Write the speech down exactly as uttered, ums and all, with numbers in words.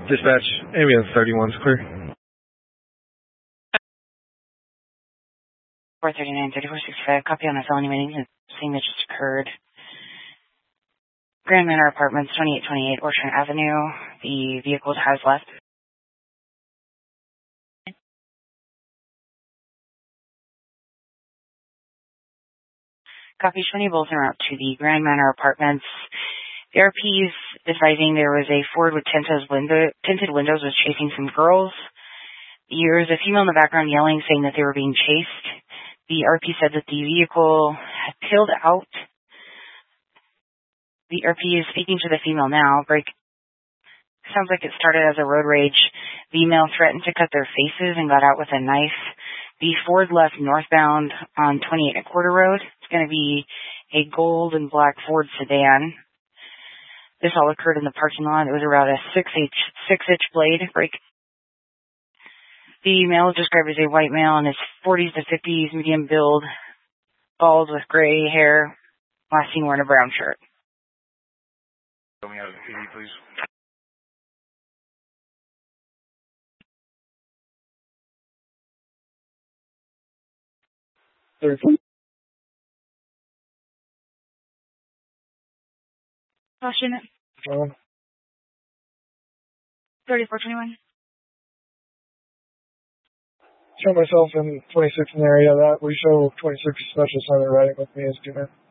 Dispatch, ambulance thirty-one's clear. four thirty-nine, thirty-four sixty-five, copy on a felony meeting, seeing that just occurred. Grand Manor Apartments, twenty-eight twenty-eight Orchard Avenue. The vehicle has left. Copy twenty Bolton Route to the Grand Manor Apartments. The R Ps advising there was a Ford with tinted, window, tinted windows was chasing some girls. There was a female in the background yelling, saying that they were being chased. The R P said that the vehicle had peeled out. The R P is speaking to the female now. Break. Sounds like it started as a road rage. The male threatened to cut their faces and got out with a knife. The Ford left northbound on twenty-eight and a quarter road. It's going to be a gold and black Ford sedan. This all occurred in the parking lot. It was around a six-inch six inch blade break. The male is described as a white male in his forties to fifties, medium build, bald with gray hair, last seen wearing a brown shirt. Tell me out of the P D, please. thirty-four. Last unit. Um, thirty-four twenty-one. show myself in twenty-six in the area that we show twenty-six special assignment riding with me as two men.